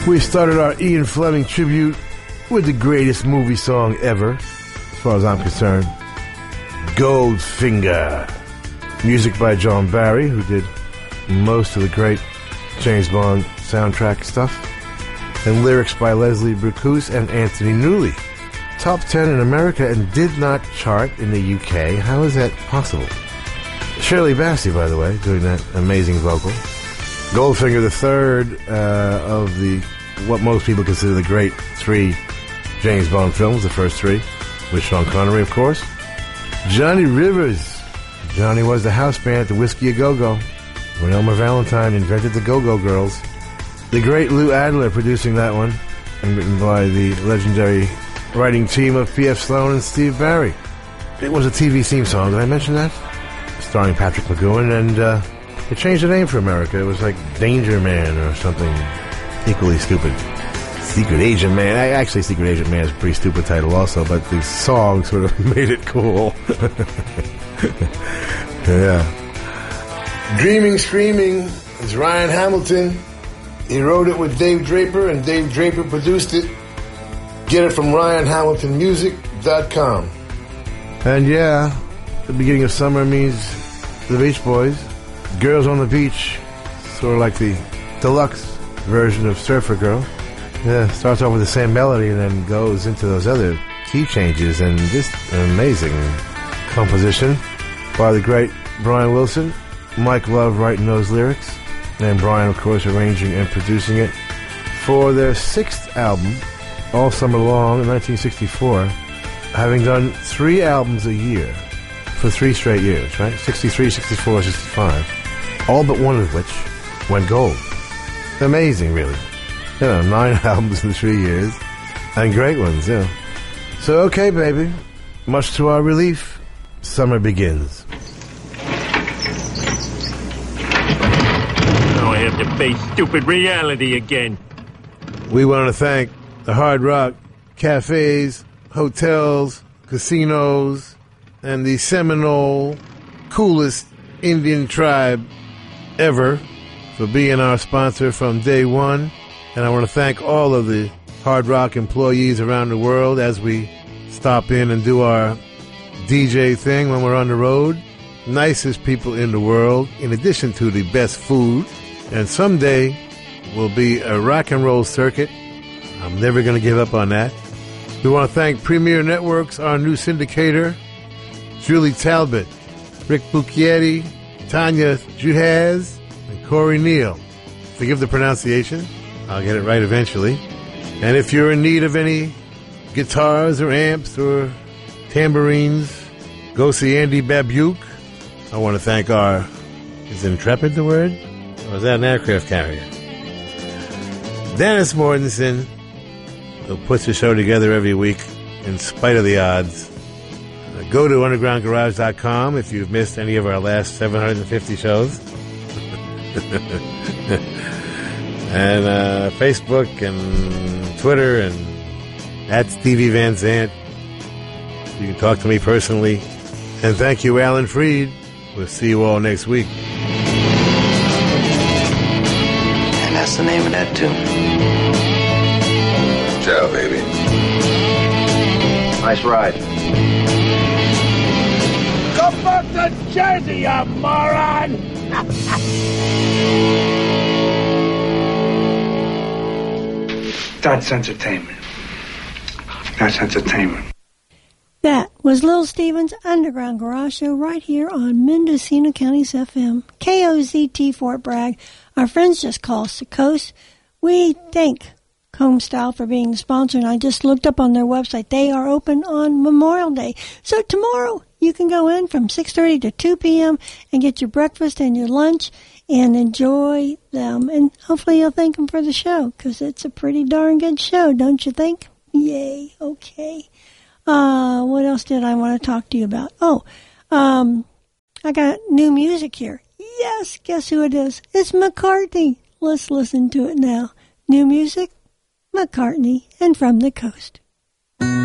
We started our Ian Fleming tribute with the greatest movie song ever, as far as I'm concerned, Goldfinger. Music by John Barry, who did most of the great James Bond soundtrack stuff, and lyrics by Leslie Bricusse and Anthony Newley. Top 10 in America and did not chart in the UK. How is that possible? Shirley Bassey, by the way, doing that amazing vocal. Goldfinger, the third of the what most people consider the great three James Bond films, the first three, with Sean Connery, of course. Johnny Rivers. Johnny was the house band at the Whiskey A Go-Go when Elmer Valentine invented the Go-Go Girls. The great Lou Adler producing that one, and written by the legendary writing team of P.F. Sloan and Steve Barry. It was a TV theme song. Did I mention that? Starring Patrick McGowan, and it changed the name for America. It was like Danger Man or something equally stupid. Secret Agent Man. Actually, Secret Agent Man is a pretty stupid title also, but the song sort of made it cool. Yeah. Dreaming Screaming is Ryan Hamilton. He wrote it with Dave Draper, and Dave Draper produced it. Get it from RyanHamiltonMusic.com. And yeah, the beginning of summer means the Beach Boys. Girls on the Beach, sort of like the deluxe version of Surfer Girl. Yeah, starts off with the same melody and then goes into those other key changes, and just an amazing composition by the great Brian Wilson. Mike Love writing those lyrics, and Brian, of course, arranging and producing it for their sixth album, All Summer Long, in 1964, having done 3 albums a year for 3 straight years, right? 63, 64, 65. All but one of which went gold. Amazing, really. 9 albums in 3 years, and great ones, yeah. So, okay, baby, much to our relief, summer begins. Now I have to face stupid reality again. We want to thank the Hard Rock cafes, hotels, casinos, and the Seminole coolest Indian tribe ever for being our sponsor from day one. And I want to thank all of the Hard Rock employees around the world as we stop in and do our DJ thing when we're on the road. Nicest people in the world, in addition to the best food. And someday will be a rock and roll circuit. I'm never going to give up on that. We want to thank Premier Networks, our new syndicator, Julie Talbot, Rick Bucchietti, Tanya Juhaz, and Corey Neal. Forgive the pronunciation. I'll get it right eventually. And if you're in need of any guitars or amps or tambourines, go see Andy Babuke. I want to thank our... Is Intrepid the word? Or is that an aircraft carrier? Dennis Mortensen, who puts the show together every week in spite of the odds. Go to undergroundgarage.com if you've missed any of our last 750 shows. And Facebook and Twitter and at Stevie Van Zandt. You can talk to me personally. And thank you, Alan Freed. We'll see you all next week. And that's the name of that tune. Ciao, baby. Nice ride. Go back to Jersey, you moron! That's entertainment. That's entertainment. That was Little Steven's Underground Garage Show right here on Mendocino County's FM, KOZT Fort Bragg. Our friends just call us the Coast. We thank Homestyle for being the sponsor, and I just looked up on their website. They are open on Memorial Day. So tomorrow you can go in from 6:30 to 2 p.m. and get your breakfast and your lunch and enjoy them. And hopefully you'll thank them for the show, because it's a pretty darn good show, don't you think? Yay, okay. What else did I want to talk to you about? I got new music here. Yes, guess who it is? It's McCartney. Let's listen to it now. New music, McCartney, and From the Coast.